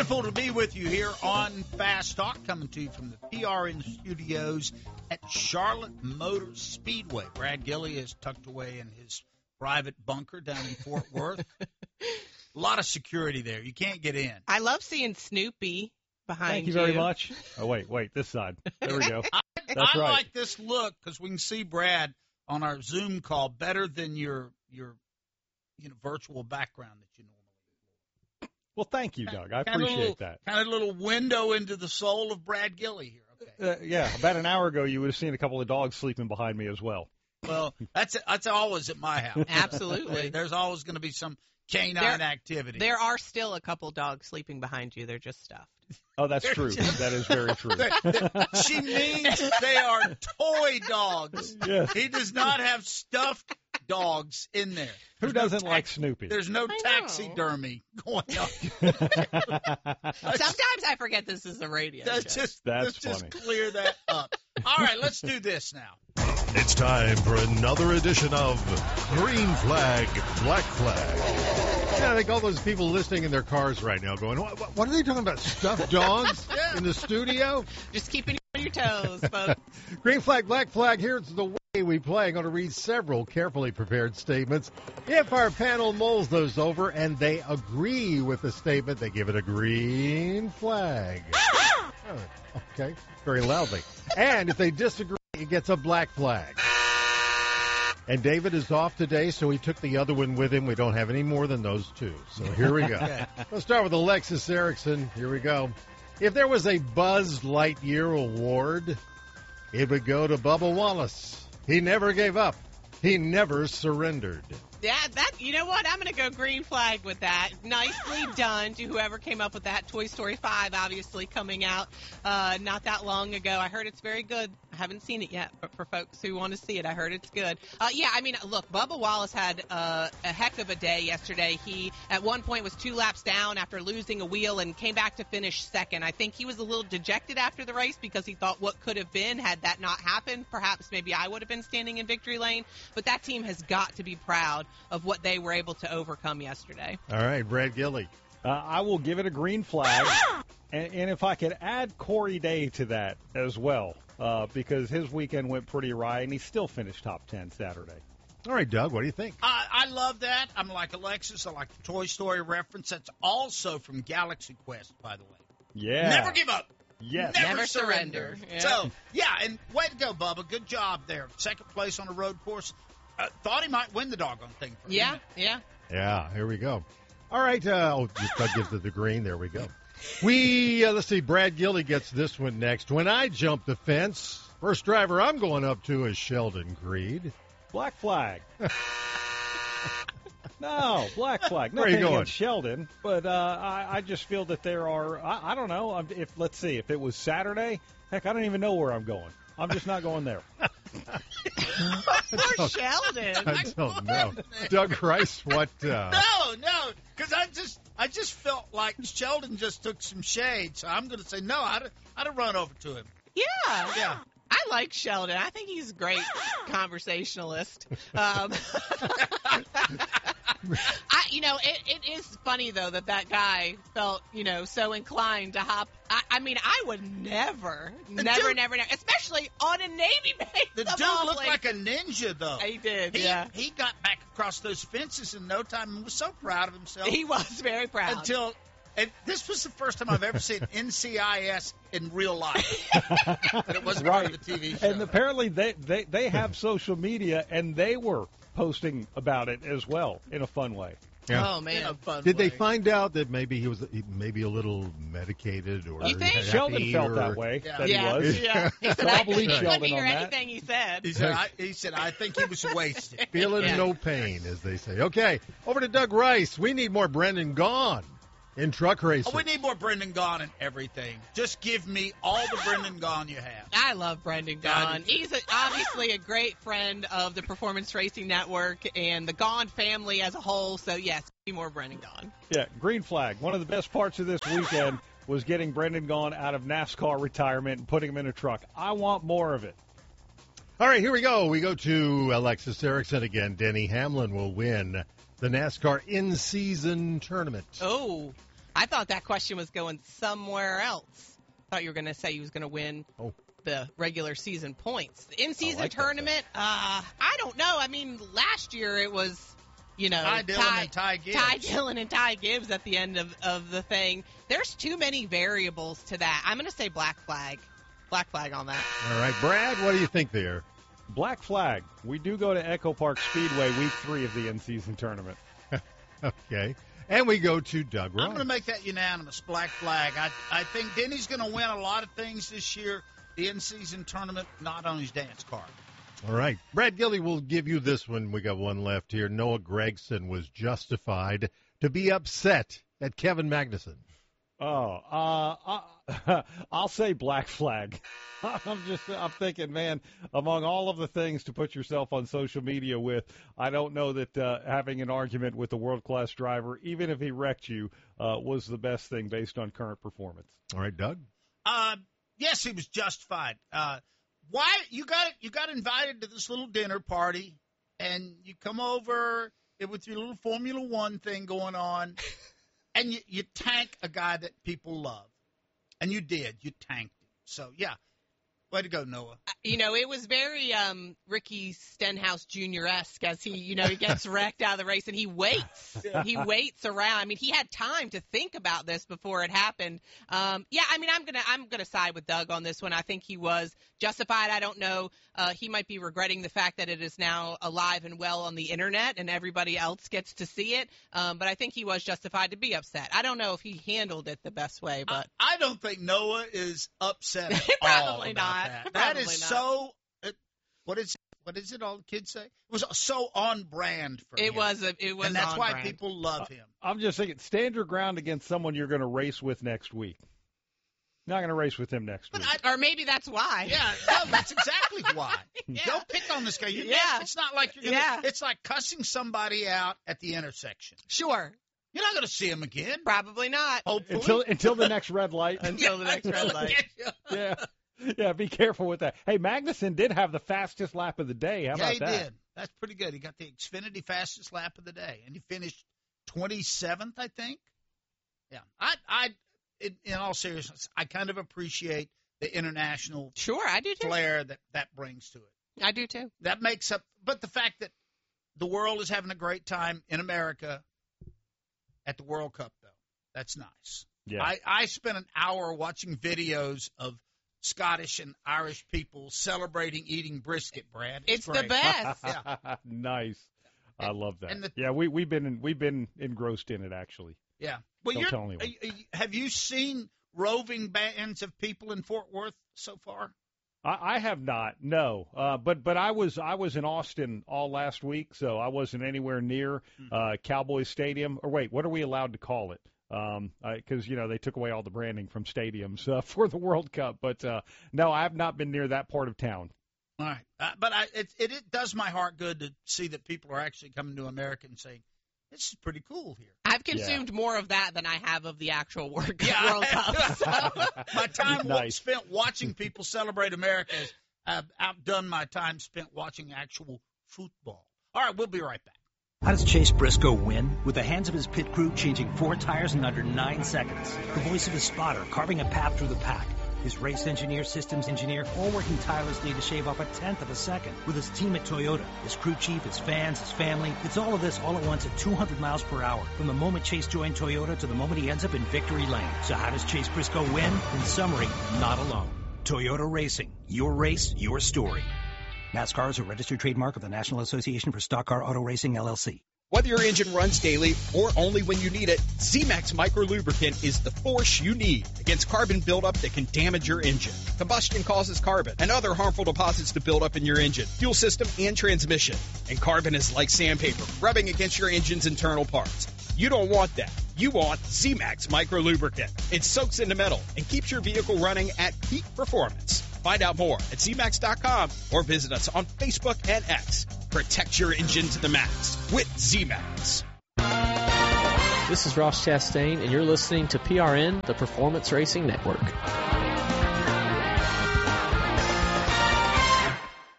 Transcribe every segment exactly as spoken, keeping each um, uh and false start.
Wonderful to be with you here on Fast Talk, coming to you from the P R N studios at Charlotte Motor Speedway. Brad Gilley is tucked away in his private bunker down in Fort Worth. A lot of security there. You can't get in. I love seeing Snoopy behind you. Thank you very much. Oh, wait, wait, this side. There we go. I, That's I right. like this look because we can see Brad on our Zoom call better than your your you know virtual background that you normally do. Well, thank you, Doug. I Kind of appreciate little, that. Kind of a little window into the soul of Brad Gilley here. Okay. Uh, yeah, about an hour ago, you would have seen a couple of dogs sleeping behind me as well. Well, that's that's always at my house. Absolutely. There's always going to be some canine There- activity. There are still a couple dogs sleeping behind you. They're just stuffed. Oh, that's true. That is very true. She means they are toy dogs. Yes. He does not have stuffed dogs in there. Who There's no doesn't like tax- Snoopy? There's no I know. taxidermy going on. Sometimes I forget this is a radio Let's show. just, That's let's just funny. clear that up. All right, let's do this now. It's time for another edition of Green Flag, Black Flag. Yeah, I think all those people listening in their cars right now going, what, what, what are they talking about, stuffed dogs Yeah. in the studio? Just keeping you on your toes, folks. Green flag, black flag, here's the way we play. I'm going to read several carefully prepared statements. If our panel mulls those over and they agree with the statement, they give it a green flag. Oh, okay, very loudly. And if they disagree, it gets a black flag. And David is off today, so he took the other one with him. We don't have any more than those two. So here we go. Let's start with Alexis Erickson. Here we go. If there was a Buzz Lightyear award, it would go to Bubba Wallace. He never gave up. He never surrendered. Yeah, that. You know what? I'm going to go green flag with that. Nicely done to whoever came up with that. Toy Story five, obviously, coming out uh, not that long ago. I heard it's very good. I haven't seen it yet, but for folks who want to see it, I heard it's good. Uh, yeah, I mean, look, Bubba Wallace had uh, a heck of a day yesterday. He, at one point, was two laps down after losing a wheel and came back to finish second. I think he was a little dejected after the race because he thought what could have been had that not happened. Perhaps maybe I would have been standing in victory lane. But that team has got to be proud of what they were able to overcome yesterday. All right, Brad Gilley. Uh, I will give it a green flag. And, and if I could add Corey Day to that as well, uh, because his weekend went pretty awry, and he still finished top ten Saturday. All right, Doug, what do you think? I, I love that. I'm like Alexis. I like the Toy Story reference. That's also from Galaxy Quest, by the way. Yeah. Never give up. Yes. Never, Never surrender. surrender. Yeah. So, yeah, and way to go, Bubba. Good job there. Second place on a road course. Uh, thought he might win the doggone thing. For a Yeah, minute. yeah. Yeah, here we go. All right, uh, oh, Doug gives it the green. There we go. We, uh, let's see, Brad Gilley gets this one next. When I jump the fence, first driver I'm going up to is Sheldon Creed. Black flag. No, black flag. Where are you Nothing going? against Sheldon, but uh, I, I just feel that there are. I, I don't know. I'm- If let's see, if it was Saturday, heck, I don't even know where I'm going. I'm just not going there. Poor Sheldon. I don't know. Doug Rice, what? Uh, No, no, because I just, I just felt like Sheldon just took some shade. So I'm going to say no. I'd, I'd have run over to him. Yeah. Yeah. I like Sheldon. I think he's a great conversationalist. Um, I, you know, it, it is funny, though, that that guy felt, you know, so inclined to hop. I, I mean, I would never, never, dude- never, never, especially on a Navy base. The of dude all looked like places. a ninja, though. He did, He, yeah. he got back across those fences in no time and was so proud of himself. He was very proud. Until, and this was the first time I've ever seen N C I S in real life. And it wasn't part of the T V show. And apparently they, they, they have social media, and they were posting about it as well in a fun way. yeah. Oh, man. In a fun Did they way. find out that maybe he was he maybe a little medicated or You think? happy Sheldon felt or- that way, Yeah. that yeah, he was. yeah. He said, So I'll I, believe he Sheldon couldn't hear on that. anything he said. He said, I, he said, I think he was wasted. Feeling Yeah. no pain, as they say. Okay, over to Doug Rice. We need more Brendan Gaughan in truck racing. Oh, we need more Brendan Gaughan in everything. Just give me all the Brendan Gaughan you have. I love Brendan God. Gaughan. He's a, obviously a great friend of the Performance Racing Network and the Gaughan family as a whole. So, yes, be more Brendan Gaughan. Yeah, green flag. One of the best parts of this weekend was getting Brendan Gaughan out of NASCAR retirement and putting him in a truck. I want more of it. All right, here we go. We go to Alexis Erickson again. Denny Hamlin will win the NASCAR in-season tournament. Oh, I thought that question was going somewhere else. I thought you were going to say he was going to win Oh. the regular season points. The in-season like that, tournament, uh, I don't know. I mean, last year it was, you know, Ty Dillon and Ty Gibbs. Ty Dillon and Ty Gibbs at the end of, of the thing. There's too many variables to that. I'm going to say black flag. Black flag on that. All right, Brad, what do you think there? Black flag. We do go to Echo Park Speedway week three of the in-season tournament. Okay. And we go to Doug I'm Ross. going to make that unanimous black flag. I I think Denny's going to win a lot of things this year. The in-season tournament, not on his dance card. All right. Brad Gilly will give you this one. We got one left here. Noah Gragson was justified to be upset at Kevin Magnuson. Oh, uh, uh, I'll say black flag. I'm just, I'm thinking, man, among all of the things to put yourself on social media with, I don't know that uh, having an argument with a world-class driver, even if he wrecked you, uh, was the best thing based on current performance. All right, Doug? Uh, yes, he was justified. Uh, why you got you got invited to this little dinner party, and you come over with your little Formula One thing going on, and you, you tank a guy that people love, and you did. You tanked him. So yeah, way to go, Noah. You know, it was very um, Ricky Stenhouse Junior-esque as he, you know, he gets wrecked out of the race and he waits. He waits around. I mean, he had time to think about this before it happened. Um, yeah, I mean, I'm gonna I'm gonna side with Doug on this one. I think he was justified. I don't know. Uh, he might be regretting the fact that it is now alive and well on the internet and everybody else gets to see it. Um, but I think he was justified to be upset. I don't know if he handled it the best way, but I, I don't think Noah is upset at Probably all about not. that. That Probably is not. so. It, what is what is it? All the kids say it was so on brand for him. it was a, it was and that's on why brand. people love him. I'm just thinking, stand your ground against someone you're going to race with next week. Not going to race with him next But week. I, Or maybe that's why. Yeah, no, that's exactly why. Yeah. Don't pick on this guy. You Yeah. It's not like you're gonna. Yeah. It's like cussing somebody out at the intersection. Sure. You're not going to see him again. Probably not. Hopefully. until until the next red light. Until the next red light. yeah, yeah. Be careful with that. Hey, Magnuson did have the fastest lap of the day. How yeah, about he that? did. That's pretty good. He got the Xfinity fastest lap of the day, and he finished twenty-seventh, I think. Yeah, I, I, in, in all seriousness, I kind of appreciate the international Sure, I do too. flair that that brings to it. I do too. That makes up, but the fact that the world is having a great time in America at the World Cup, though, that's nice. Yeah. I, I spent an hour watching videos of Scottish and Irish people celebrating eating brisket, Brad. It's the great. best. Yeah. Nice. I love that. and the- yeah, we we've been we've been engrossed in it actually. Yeah. Well, Don't you're, tell anyone. are you- have you seen roving bands of people in Fort Worth so far? I, I have not, no. Uh, but but I was I was in Austin all last week, so I wasn't anywhere near uh, Cowboys Stadium. Or wait, what are we allowed to call it? Because um, you know they took away all the branding from stadiums uh, for the World Cup. But uh, no, I have not been near that part of town. All right. Uh, but I, it, it it does my heart good to see that people are actually coming to America and saying, this is pretty cool here. I've consumed more of that than I have of the actual World Cup. Yeah, World Cup so. My time Nice. spent watching people celebrate America has uh, outdone my time spent watching actual football. All right, we'll be right back. How does Chase Briscoe win? With the hands of his pit crew changing four tires in under nine seconds. The voice of his spotter carving a path through the pack. His race engineer, systems engineer, all working tirelessly to shave off a tenth of a second. With his team at Toyota, his crew chief, his fans, his family. It's all of this all at once at two hundred miles per hour. From the moment Chase joined Toyota to the moment he ends up in victory lane. So how does Chase Briscoe win? In summary, not alone. Toyota Racing. Your race, your story. NASCAR is a registered trademark of the National Association for Stock Car Auto Racing, L L C. Whether your engine runs daily or only when you need it, Z-Max Micro Lubricant is the force you need against carbon buildup that can damage your engine. Combustion causes carbon and other harmful deposits to build up in your engine, fuel system, and transmission. And carbon is like sandpaper, rubbing against your engine's internal parts. You don't want that. You want Z-Max Micro Lubricant. It soaks into metal and keeps your vehicle running at peak performance. Find out more at Z max dot com or visit us on Facebook and X. Protect your engine to the max with Z-Max. This is Ross Chastain, and you're listening to P R N, the Performance Racing Network.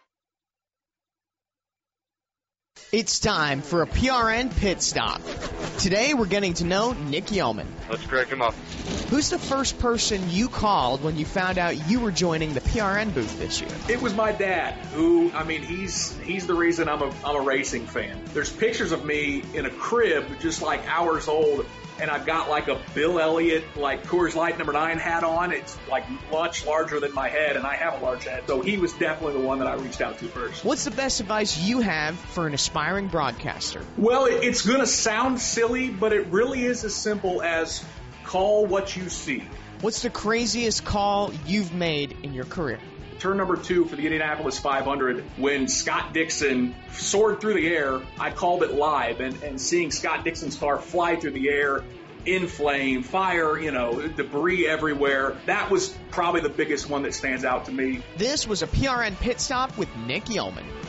It's time for a P R N pit stop. Today we're getting to know Nick Yeoman. Let's crank him up. Who's the first person you called when you found out you were joining the P R N booth this year? It was my dad, who, I mean, he's he's the reason I'm a, I'm a racing fan. There's pictures of me in a crib just like hours old, and I've got like a Bill Elliott, like Coors Light number nine hat on. It's like much larger than my head, and I have a large head. So he was definitely the one that I reached out to first. What's the best advice you have for an aspiring broadcaster? Well, it, it's going to sound silly, but it really is as simple as call what you see. What's the craziest call you've made in your career? Turn number two for the Indianapolis five hundred, when Scott Dixon soared through the air, I called it live, and, and seeing Scott Dixon's car fly through the air, in flame, fire, you know, debris everywhere, that was probably the biggest one that stands out to me. This was a P R N Pit Stop with Nick Yeoman.